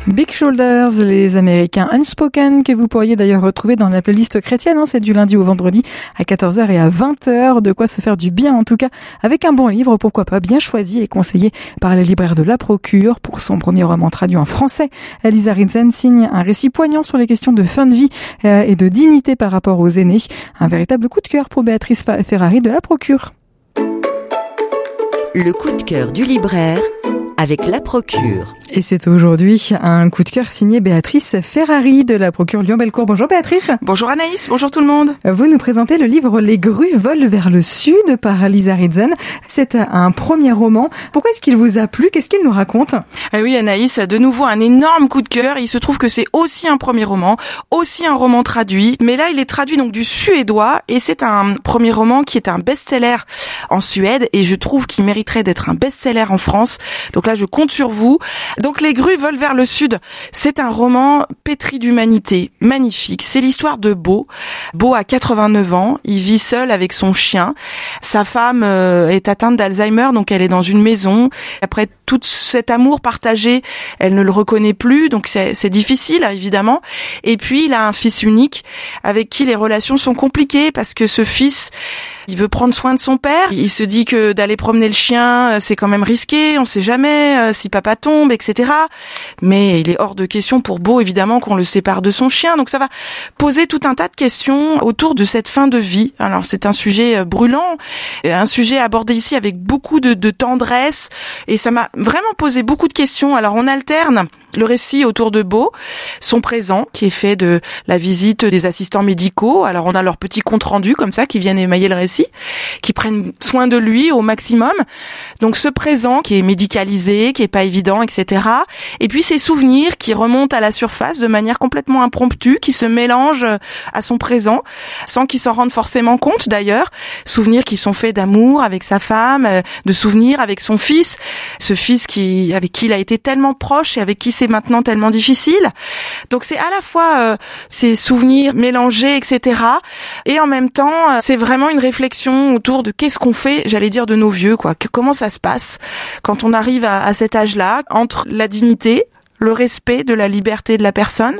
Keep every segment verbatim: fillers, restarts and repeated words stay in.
Big Shoulders, les Américains Unspoken, que vous pourriez d'ailleurs retrouver dans la playlist chrétienne. Hein, c'est du lundi au vendredi à quatorze heures et à vingt heures. De quoi se faire du bien, en tout cas, avec un bon livre, pourquoi pas, bien choisi et conseillé par les libraires de La Procure. Pour son premier roman traduit en français, Lisa Rintzen signe un récit poignant sur les questions de fin de vie euh, et de dignité par rapport aux aînés. Un véritable coup de cœur pour Béatrice Ferrari de La Procure. Le coup de cœur du libraire avec La Procure. Et c'est aujourd'hui un coup de cœur signé Béatrice Ferrari de La Procure Lyon-Bellecour. Bonjour Béatrice. Bonjour Anaïs, bonjour tout le monde. Vous nous présentez le livre Les grues volent vers le sud par Lisa Rintzen. C'est un premier roman. Pourquoi est-ce qu'il vous a plu? Qu'est-ce qu'il nous raconte? Ah oui Anaïs, de nouveau un énorme coup de cœur. Il se trouve que c'est aussi un premier roman, aussi un roman traduit. Mais là, il est traduit donc du suédois et c'est un premier roman qui est un best-seller en Suède et je trouve qu'il mériterait d'être un best-seller en France. Donc là, je compte sur vous. Donc Les grues volent vers le sud, c'est un roman pétri d'humanité, magnifique. C'est l'histoire de Beau. Beau a quatre-vingt-neuf ans, il vit seul avec son chien. Sa femme euh, est atteinte d'Alzheimer, donc elle est dans une maison. Après tout cet amour partagé, elle ne le reconnaît plus, donc c'est, c'est difficile évidemment. Et puis il a un fils unique avec qui les relations sont compliquées parce que ce fils, il veut prendre soin de son père. Il se dit que d'aller promener le chien, c'est quand même risqué. On sait jamais euh, si papa tombe, et cetera. Mais il est hors de question pour Beau, évidemment, qu'on le sépare de son chien. Donc ça va poser tout un tas de questions autour de cette fin de vie. Alors c'est un sujet brûlant, un sujet abordé ici avec beaucoup de, de tendresse. Et ça m'a vraiment posé beaucoup de questions. Alors on alterne le récit autour de Beau, son présent, qui est fait de la visite des assistants médicaux. Alors on a leur petit compte rendu comme ça, qui viennent émailler le récit, qui prennent soin de lui au maximum. Donc ce présent qui est médicalisé, qui est pas évident, et cetera. Et puis ses souvenirs qui remontent à la surface de manière complètement impromptue, qui se mélangent à son présent, sans qu'il s'en rende forcément compte d'ailleurs. Souvenirs qui sont faits d'amour avec sa femme, de souvenirs avec son fils, ce fils qui avec qui il a été tellement proche et avec qui c'est maintenant tellement difficile. Donc c'est à la fois euh, ces souvenirs mélangés, et cetera. Et en même temps, euh, c'est vraiment une réflexion autour de qu'est-ce qu'on fait, j'allais dire, de nos vieux, quoi. Que, comment ça se passe quand on arrive à, à cet âge-là, entre la dignité, le respect de la liberté de la personne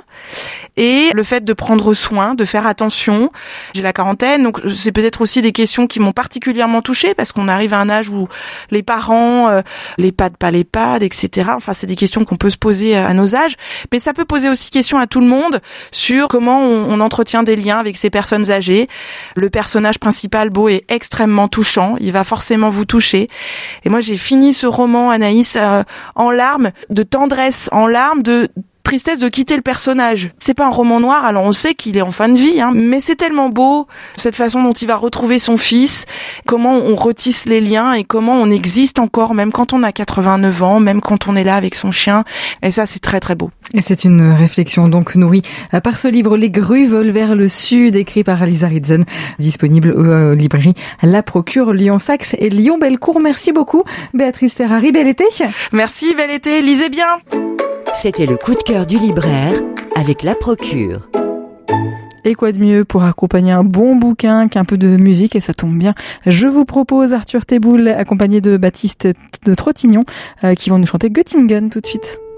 et le fait de prendre soin, de faire attention. J'ai la quarantaine, donc c'est peut-être aussi des questions qui m'ont particulièrement touchée parce qu'on arrive à un âge où les parents, euh, l'EHPAD, pas l'EHPAD, et cetera. Enfin, c'est des questions qu'on peut se poser à nos âges, mais ça peut poser aussi question à tout le monde sur comment on, on entretient des liens avec ces personnes âgées. Le personnage principal, Beau, est extrêmement touchant. Il va forcément vous toucher. Et moi, j'ai fini ce roman, Anaïs, euh, en larmes, de tendresse, en larmes, de tristesse de quitter le personnage. C'est pas un roman noir, alors on sait qu'il est en fin de vie, hein, mais c'est tellement beau, cette façon dont il va retrouver son fils, comment on retisse les liens et comment on existe encore, même quand on a quatre-vingt-neuf ans, même quand on est là avec son chien. Et ça, c'est très très beau. Et c'est une réflexion donc nourrie par ce livre Les grues volent vers le sud, écrit par Lisa Rintzen, disponible aux euh, librairies La Procure, Lyon-Saxe et Lyon-Bellecour. Merci beaucoup, Béatrice Ferrari. Bel été. Merci, bel été. Lisez bien. C'était le coup de cœur du libraire avec La Procure. Et quoi de mieux pour accompagner un bon bouquin qu'un peu de musique, et ça tombe bien. Je vous propose Arthur Teboul accompagné de Baptiste de Trottignon euh, qui vont nous chanter Göttingen tout de suite.